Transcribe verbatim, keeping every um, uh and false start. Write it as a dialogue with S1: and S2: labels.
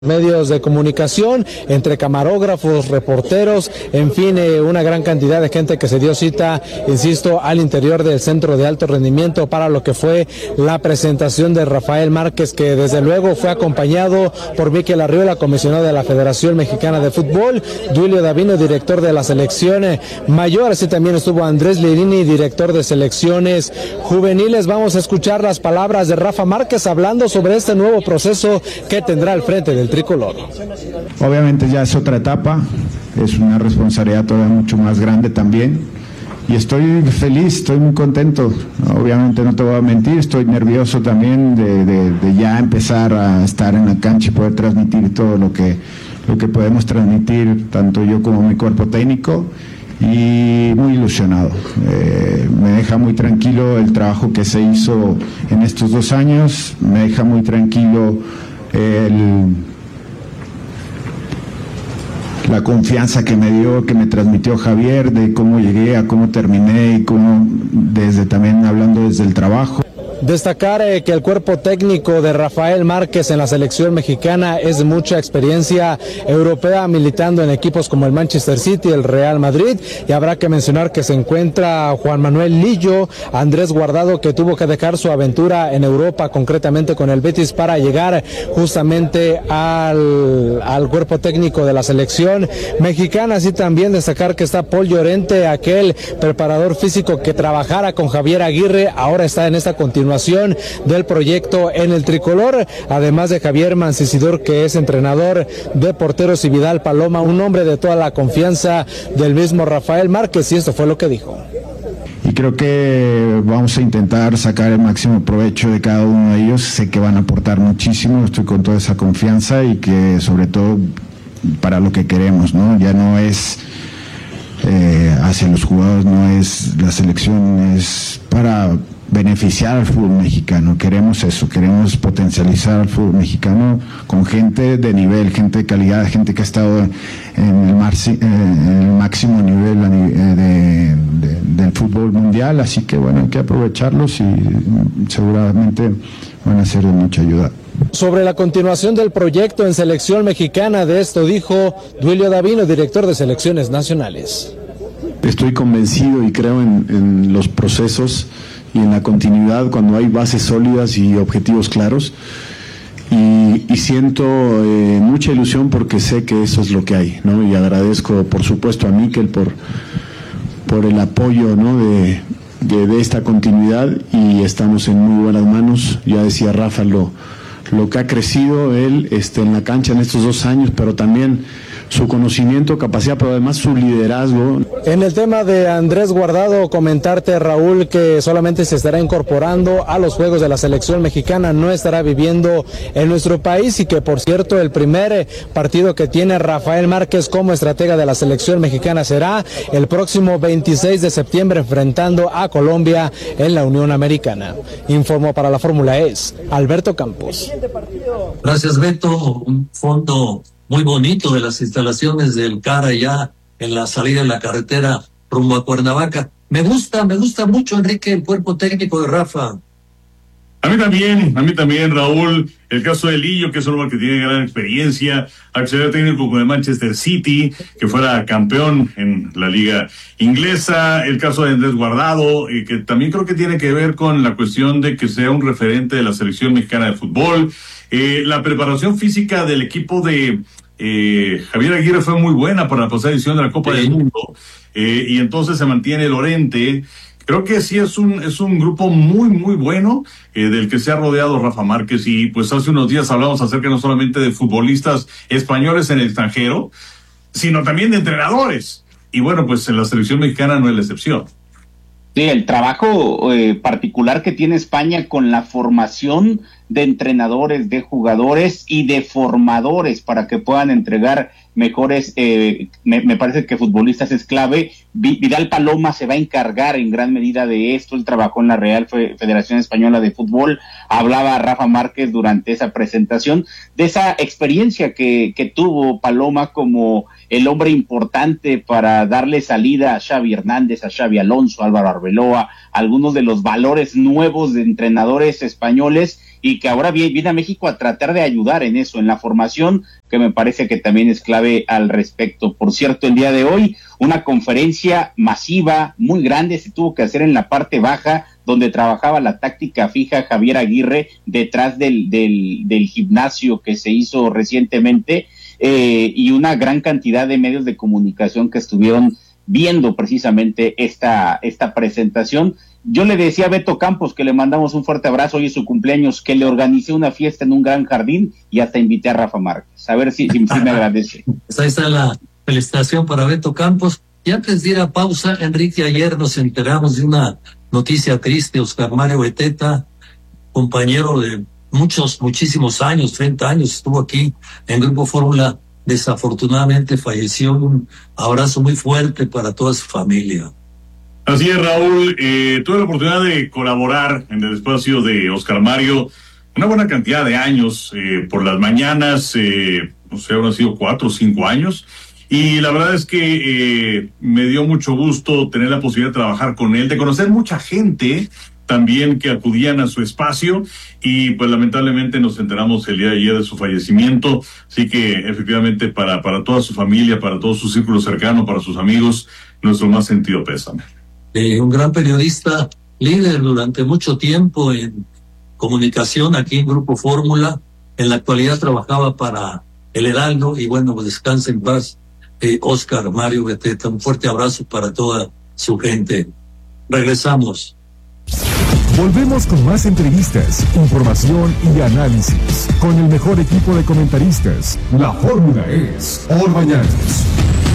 S1: medios de comunicación, entre camarógrafos, reporteros, en fin, eh, una gran cantidad de gente que se dio cita, insisto, al interior del centro de alto rendimiento para lo que fue la presentación de Rafael Márquez, que desde luego fue acompañado por Mikel Arriola, comisionado de la Federación Mexicana de Fútbol, Duilio Davino, director de la selección mayor, así también estuvo Andrés Lirini, director de selecciones juveniles. Vamos a escuchar las palabras de Rafa Márquez hablando sobre este nuevo proceso que tendrá al frente del tricolor.
S2: Obviamente ya es otra etapa, es una responsabilidad todavía mucho más grande también y estoy feliz, estoy muy contento. Obviamente no te voy a mentir, estoy nervioso también de, de, de ya empezar a estar en la cancha y poder transmitir todo lo que, lo que podemos transmitir, tanto yo como mi cuerpo técnico, y muy ilusionado. Eh, me deja muy tranquilo el trabajo que se hizo en estos dos años, me deja muy tranquilo el la confianza que me dio, que me transmitió Javier, de cómo llegué a cómo terminé y cómo, desde también hablando desde el trabajo.
S1: Destacar eh, que el cuerpo técnico de Rafael Márquez en la selección mexicana es de mucha experiencia europea, militando en equipos como el Manchester City, el Real Madrid, y habrá que mencionar que se encuentra Juan Manuel Lillo, Andrés Guardado, que tuvo que dejar su aventura en Europa, concretamente con el Betis, para llegar justamente al, al cuerpo técnico de la selección mexicana. Así también destacar que está Paul Llorente, aquel preparador físico que trabajara con Javier Aguirre, ahora está en esta continuación del proyecto en el tricolor, además de Javier Mancisidor, que es entrenador de porteros, y Vidal Paloma, un hombre de toda la confianza del mismo Rafael Márquez, y esto fue lo que dijo.
S2: Y creo que vamos a intentar sacar el máximo provecho de cada uno de ellos. Sé que van a aportar muchísimo, estoy con toda esa confianza, y que sobre todo para lo que queremos, ¿no? Ya no es eh, hacia los jugadores, no es la selección, es para beneficiar al fútbol mexicano. Queremos eso, queremos potencializar al fútbol mexicano con gente de nivel, gente de calidad, gente que ha estado en el, marci, en el máximo nivel de, de, del fútbol mundial, así que bueno, hay que aprovecharlos y seguramente van a ser de mucha ayuda.
S1: Sobre la continuación del proyecto en selección mexicana, de esto dijo Duilio Davino, director de selecciones nacionales.
S3: Estoy convencido y creo en, en los procesos y en la continuidad cuando hay bases sólidas y objetivos claros, y, y siento eh, mucha ilusión porque sé que eso es lo que hay, ¿no? Y agradezco por supuesto a Mikel por, por el apoyo, ¿no? de, de, de esta continuidad, y estamos en muy buenas manos. Ya decía Rafa lo, lo que ha crecido él este, en la cancha en estos dos años, pero también su conocimiento, capacidad, pero además su liderazgo.
S1: En el tema de Andrés Guardado, comentarte, Raúl, que solamente se estará incorporando a los juegos de la selección mexicana, no estará viviendo en nuestro país, y que por cierto el primer partido que tiene Rafael Márquez como estratega de la selección mexicana será el próximo veintiséis de septiembre, enfrentando a Colombia en la Unión Americana. Informó para la Fórmula E S, Alberto Campos.
S4: Gracias, Beto. Un fondo muy bonito de las instalaciones del C A R allá en la salida de la carretera rumbo a Cuernavaca. Me gusta, me gusta mucho, Enrique, el cuerpo técnico de Rafa.
S5: A mí también, a mí también, Raúl. El caso de Lillo, que es un hombre que tiene gran experiencia, auxiliar técnico con el Manchester City, que fuera campeón en la liga inglesa. El caso de Andrés Guardado, eh, que también creo que tiene que ver con la cuestión de que sea un referente de la selección mexicana de fútbol. Eh, la preparación física del equipo de eh, Javier Aguirre fue muy buena para la pasada edición de la Copa sí. del Mundo, eh, y entonces se mantiene Lorente. Creo que sí es un es un grupo muy, muy bueno, eh, del que se ha rodeado Rafa Márquez, y pues hace unos días hablamos acerca no solamente de futbolistas españoles en el extranjero, sino también de entrenadores. Y bueno, pues en la selección mexicana no es la excepción.
S6: Sí, el trabajo eh, particular que tiene España con la formación de entrenadores, de jugadores y de formadores para que puedan entregar mejores, eh, me, me parece que futbolistas es clave. Vidal Paloma se va a encargar en gran medida de esto. Él trabajó en la Real Federación Española de Fútbol. Hablaba Rafa Márquez durante esa presentación de esa experiencia que, que tuvo Paloma como el hombre importante para darle salida a Xavi Hernández, a Xavi Alonso, a Álvaro Arbeloa, algunos de los valores nuevos de entrenadores españoles, y que ahora viene, viene a México a tratar de ayudar en eso, en la formación, que me parece que también es clave al respecto. Por cierto, el día de hoy, una conferencia masiva, muy grande, se tuvo que hacer en la parte baja, donde trabajaba la táctica fija Javier Aguirre, detrás del, del, del gimnasio que se hizo recientemente, eh, y una gran cantidad de medios de comunicación que estuvieron viendo precisamente esta, esta presentación. Yo le decía a Beto Campos, que le mandamos un fuerte abrazo, hoy es su cumpleaños, que le organicé una fiesta en un gran jardín y hasta invité a Rafa Márquez. A ver si, si, si me agradece.
S4: Pues ahí está la felicitación para Beto Campos. Y antes de ir a pausa, Enrique, ayer nos enteramos de una noticia triste. Oscar Mario Beteta, compañero de muchos, muchísimos años, treinta años, estuvo aquí en Grupo Fórmula, desafortunadamente falleció. Un abrazo muy fuerte para toda su familia.
S5: Así es, Raúl, eh, tuve la oportunidad de colaborar en el espacio de Oscar Mario una buena cantidad de años, eh, por las mañanas, eh, no sé, habrán sido cuatro o cinco años, y la verdad es que eh, me dio mucho gusto tener la posibilidad de trabajar con él, de conocer mucha gente también que acudían a su espacio, y pues lamentablemente nos enteramos el día de ayer de su fallecimiento, así que efectivamente para, para toda su familia, para todo su círculo cercano, para sus amigos, nuestro más sentido pésame.
S4: Eh, un gran periodista, líder durante mucho tiempo en comunicación aquí en Grupo Fórmula. En la actualidad trabajaba para El Heraldo y bueno, pues descansa en paz, eh, Oscar Mario Beteta. Un fuerte abrazo para toda su gente. Regresamos.
S7: Volvemos con más entrevistas, información y análisis con el mejor equipo de comentaristas. La fórmula es All Mañanas.